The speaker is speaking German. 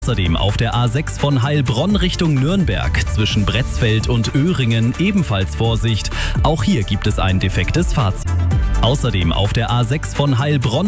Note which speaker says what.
Speaker 1: Außerdem auf der A6 von Heilbronn Richtung Nürnberg zwischen Bretzfeld und Öhringen ebenfalls Vorsicht. Auch hier gibt es ein defektes Fahrzeug. Außerdem auf der A6 von Heilbronn